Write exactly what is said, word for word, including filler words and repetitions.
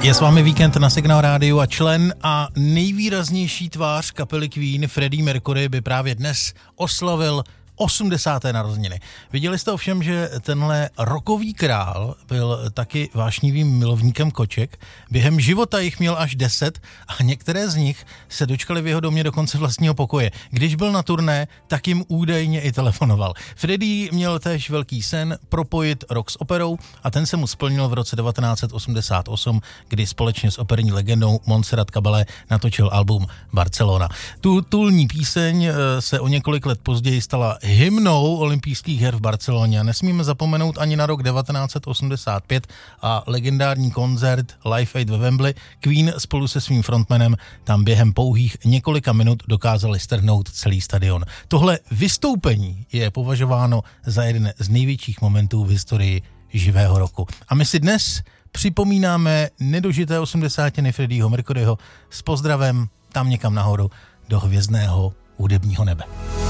Je s vámi Víkend na Signál Rádiu a člen a nejvýraznější tvář kapely Queen Freddie Mercury by právě dnes oslavil osmdesáté narozeniny. Viděli jste ovšem, že tenhle rockový král byl taky vášnivým milovníkem koček. Během života jich měl až deset a některé z nich se dočkali v jeho domě dokonce vlastního pokoje. Když byl na turné, tak jim údajně i telefonoval. Freddie měl též velký sen propojit rock s operou a ten se mu splnil v roce devatenáct set osmdesát osm, kdy společně s operní legendou Montserrat Caballé natočil album Barcelona. Tu tulní píseň se o několik let později stala hymnou olympijských her v Barceloně a nesmíme zapomenout ani na rok devatenáct set osmdesát pět a legendární koncert Live Aid ve Wembley. Queen spolu se svým frontmanem tam během pouhých několika minut dokázali strhnout celý stadion. Tohle vystoupení je považováno za jeden z největších momentů v historii živého roku. A my si dnes připomínáme nedožité osmdesátiny Freddieho Mercuryho s pozdravem tam někam nahoru do hvězdného hudebního nebe.